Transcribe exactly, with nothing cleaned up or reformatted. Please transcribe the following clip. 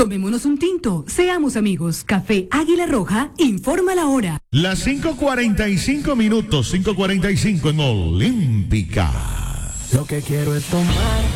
Tomémonos un tinto, seamos amigos. Café Águila Roja, informa la hora. Las cinco cuarenta y cinco minutos, cinco cuarenta y cinco en Olímpica. Lo que quiero es tomar